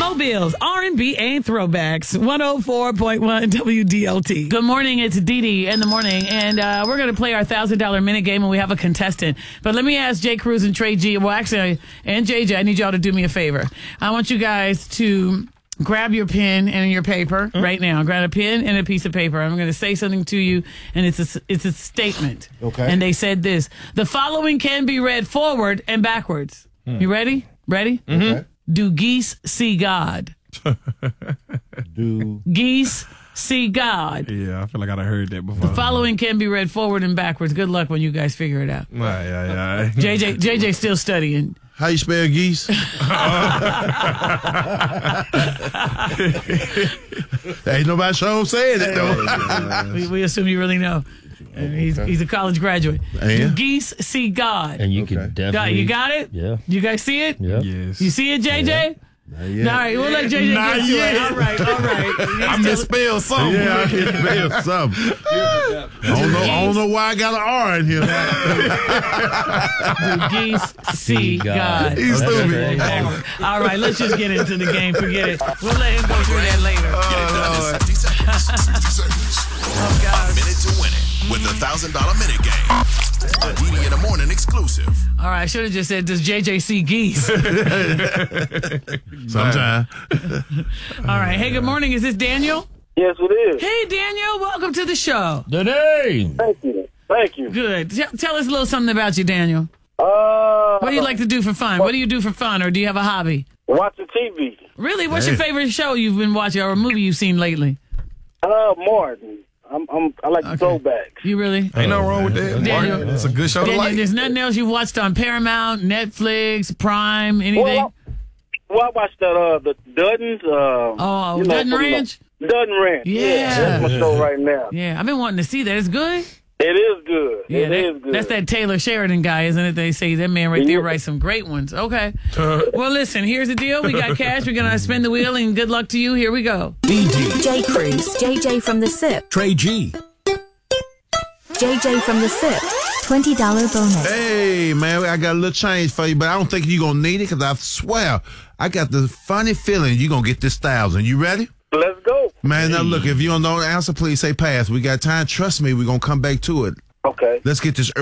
Mobile's R&B and throwbacks. 104.1 WDLT. Good morning. It's Dee Dee in the morning, and we're going to play our $1,000 minute game, and we have a contestant. But let me ask Jay Cruz and Trey G. Well, actually, and JJ, I need y'all to do me a favor. I want you guys to grab your pen and your paper right now. Grab a pen and a piece of paper. I'm going to say something to you, and it's a statement. Okay. And they said this: the following can be read forward and backwards. You ready? Ready? Okay. Do geese see God? Do Geese see God. Yeah, I feel like I'd have heard that before. The following can be read forward and backwards. Good luck when you guys figure it out. Yeah. JJ's still studying. how you spell geese? Ain't nobody sure saying it though. We assume you really know. And he's a college graduate. And? Do geese see God? And you Okay. can definitely. You got it? Yeah. You guys see it? Yeah. Yes. You see it, JJ? Yeah. All right, we'll let JJ Not get to yet. it. All right. I misspelled something. Yeah, I can spell something. I don't know why I got an R in here. Do geese see God? He's That's stupid. crazy. All right, let's just get into the game. Forget it. We'll let him go through that later. Get it done in 60 seconds. 60 seconds. Oh, God. A minute to win it with the $1,000 minute game. A Didi in the morning exclusive. All right, I should have just said, does JJ see geese? Sometimes. All right. Hey, good morning. Is this Daniel? Yes, it is. Hey, Daniel. Welcome to the show. Today. Thank you. Thank you. Good. Tell us a little something about you, Daniel. What do you like to do for fun? What do you do for fun, or do you have a hobby? Watching TV. Really? What's your favorite show you've been watching or a movie you've seen lately? Martin. I like the throwbacks. You really? Ain't no wrong with that. Daniel. Martin. It's a good show to Daniel, like. there's nothing else you watched on Paramount, Netflix, Prime, anything? Well, I watched the Duddens. Dutton Ranch? Dutton Ranch. Yeah. That's my show right now. Yeah, I've been wanting to see that. It's good? It is good. Yeah, It is good. That's that Taylor Sheridan guy, isn't it? They say that man right there writes some great ones. Okay. Well, listen, here's the deal. We got cash. We're going to spin the wheel, and good luck to you. Here we go. Jay Cruz, JJ from the SIP, Trey G. JJ from the SIP, $20 bonus. Hey, man, I got a little change for you, but I don't think you're going to need it because I swear I got the funny feeling you're going to get this 1,000. You ready? Let's go. Man, now look, if you don't know the answer, please say pass. We got time. Trust me, we're going to come back to it. Okay. Let's get this